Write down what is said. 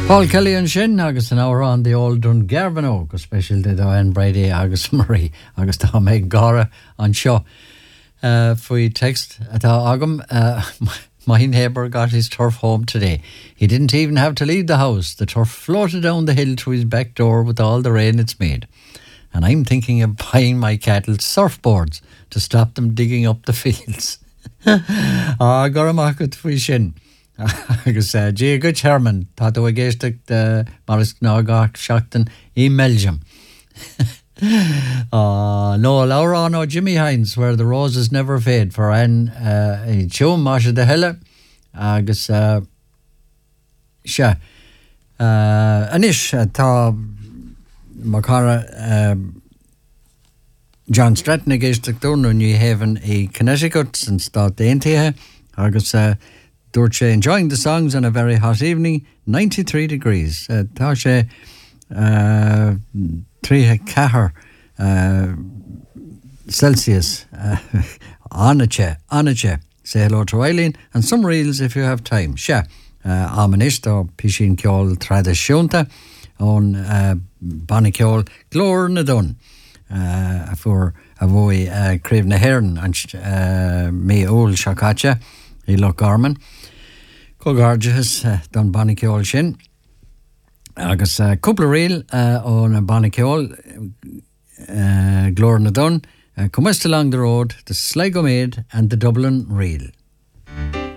Paul Kelly and Shin agus an hour on the old Dungarvan agus special did Owen Brady agus Murray agus tá Meg Gara an show. For text at Agam, Mahin Haber got his turf home today. He didn't even have to leave the house. The turf floated down the hill to his back door with all the rain it's made. And I'm thinking of buying my cattle surfboards to stop them digging up the fields. Goramakut fwy sin. Agus G. Good Chairman, tá do a géisteach de Maris Gnagach seachtain in Belgium. No, Laura no Jimmy Hines, where the roses never fade for an Chum Masha de Helle. Agus Sha Anish tá Makara John Stratton a géisteach dúrnú New Haven in Connecticut since that dainty. Agus Dorche enjoying the songs on a very hot evening, 93 degrees. Tashe 3 Cahar Celsius. Anache. Say hello to Eileen and some reels if you have time. Sha Amanish or Pishin Kjol Traditionta on Bannikiol Glor Nadun for Avoy Crave Naherden and me old Shakacha. I look Garman. Cogarges don Bannikiol Shin. Agus couple of reel on Bannikiol Glor Nadun. Come west along the road, the Sligo Maid and the Dublin Reel.